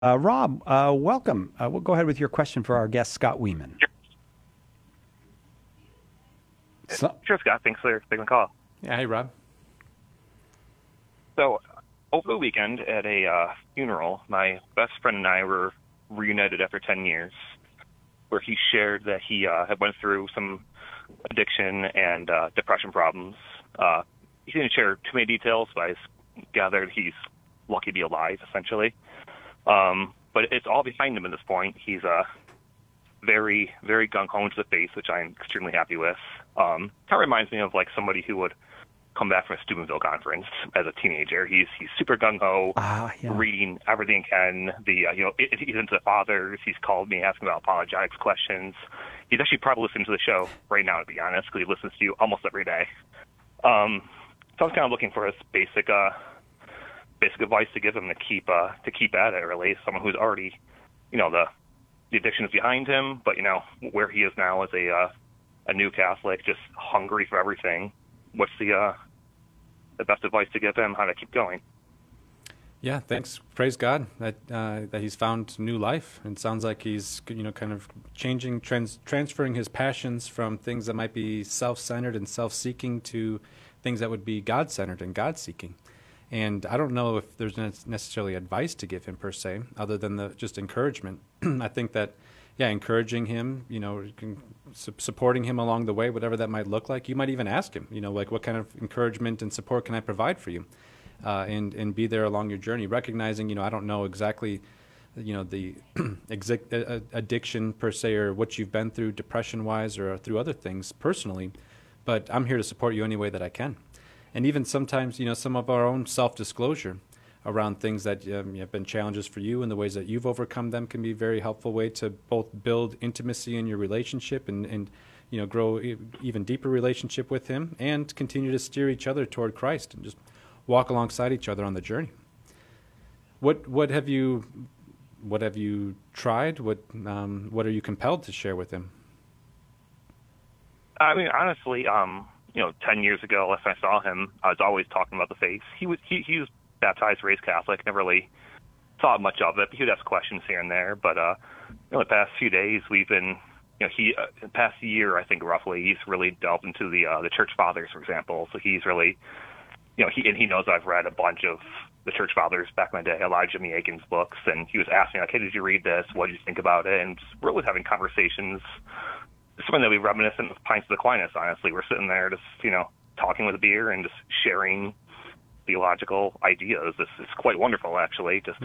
Rob, welcome. We'll go ahead with your question for our guest, Scott Weeman. So, Sure, Scott. Thanks for taking the call. Yeah, hey Rob. So, over the weekend at a funeral, my best friend and I were reunited after 10 years, where he shared that he had went through some addiction and depression problems. He didn't share too many details, but I gathered he's lucky to be alive, essentially. But it's all behind him at this point. He's very, very gung-ho into the face, which I'm extremely happy with. Kind of reminds me of like somebody who would come back from a Steubenville conference as a teenager. He's super gung-ho, yeah. reading everything he can. He's into the fathers. He's called me asking about apologetics questions. He's actually probably listening to the show right now, to be honest, because he listens to you almost every day. So I was kind of looking for his basic advice to give him to keep at it. Really, someone who's already, the addiction is behind him, but where he is now as a new Catholic, just hungry for everything. What's the best advice to give him how to keep going? Yeah, thanks. Praise God that he's found new life. And it sounds like he's kind of transferring his passions from things that might be self-centered and self-seeking to things that would be God-centered and God-seeking. And I don't know if there's necessarily advice to give him per se, other than just encouragement. I think that, encouraging him, supporting him along the way, whatever that might look like. You might even ask him, like what kind of encouragement and support can I provide for you, and be there along your journey, recognizing, I don't know exactly, the addiction per se or what you've been through depression-wise or through other things personally, but I'm here to support you any way that I can. And even sometimes, some of our own self-disclosure around things that have been challenges for you and the ways that you've overcome them can be a very helpful way to both build intimacy in your relationship and grow even deeper relationship with him and continue to steer each other toward Christ and just walk alongside each other on the journey. What have you tried? What are you compelled to share with him? I mean, honestly, 10 years ago, last time I saw him, I was always talking about the faith. He was baptized, raised Catholic, never really thought much of it, but he would ask questions here and there. But the past few days, we've been, the past year, I think roughly, he's really delved into the Church Fathers, for example. So he's really, he knows I've read a bunch of the Church Fathers back in my day, a lot of Jimmy Akin's books, and he was asking, like, hey, did you read this? What did you think about it? And just really having conversations. Something that we reminiscent of Pints of Aquinas, honestly. We're sitting there just, talking with a beer and just sharing theological ideas. It's quite wonderful, actually. Just,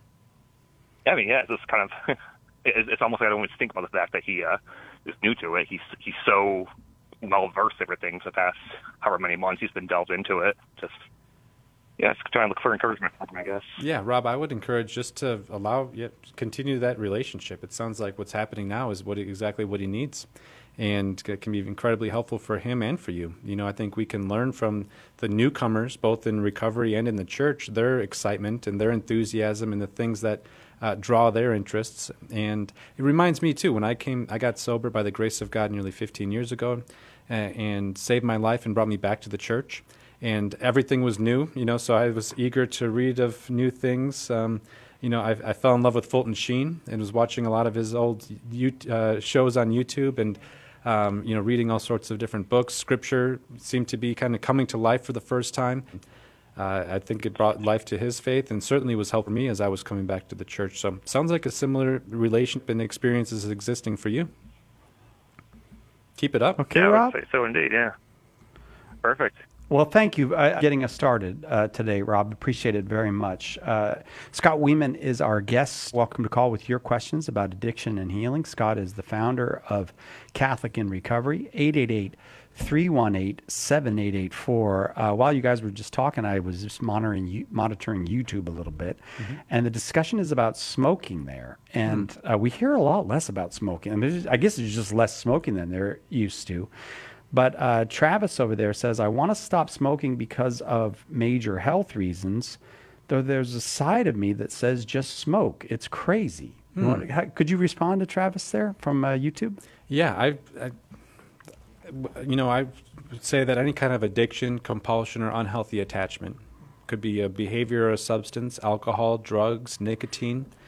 it's just kind of, it's almost like I don't even think about the fact that he is new to it. He's so well-versed in everything for the past however many months he's been delved into it. Just trying to look for encouragement from him, I guess. Yeah, Rob, I would encourage just to continue that relationship. It sounds like what's happening now is exactly what he needs, and it can be incredibly helpful for him and for you. I think we can learn from the newcomers, both in recovery and in the church, their excitement and their enthusiasm and the things that draw their interests. And it reminds me, too, when I got sober by the grace of God nearly 15 years ago and saved my life and brought me back to the church. And everything was new, so I was eager to read of new things. I fell in love with Fulton Sheen and was watching a lot of his old shows on YouTube and, reading all sorts of different books. Scripture seemed to be kind of coming to life for the first time. I think it brought life to his faith and certainly was helping me as I was coming back to the church. So sounds like a similar relationship and experience is existing for you. Keep it up. Okay, yeah, Rob? I would say so indeed, yeah. Perfect. Well, thank you getting us started today, Rob. Appreciate it very much. Scott Weeman is our guest. Welcome to call with your questions about addiction and healing. Scott is the founder of Catholic in Recovery, 888-318-7884. While you guys were just talking, I was just monitoring YouTube a little bit, and the discussion is about smoking there. And we hear a lot less about smoking. I mean, I guess there's just less smoking than they're used to. But Travis over there says, I want to stop smoking because of major health reasons, though there's a side of me that says just smoke. It's crazy. Could you respond to Travis there from YouTube? Yeah, I would say that any kind of addiction, compulsion, or unhealthy attachment could be a behavior or a substance, alcohol, drugs, nicotine,